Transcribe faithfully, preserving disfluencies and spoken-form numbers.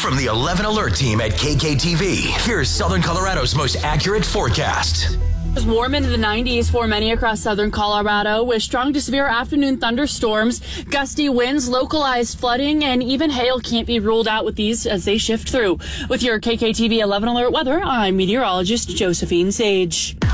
From the eleven Alert team at K K T V, here's Southern Colorado's most accurate forecast. It's warm into the nineties for many across southern Colorado with strong to severe afternoon thunderstorms, gusty winds, localized flooding, and even hail can't be ruled out with these as they shift through. With your K K T V eleven Alert weather, I'm meteorologist Josephine Sage.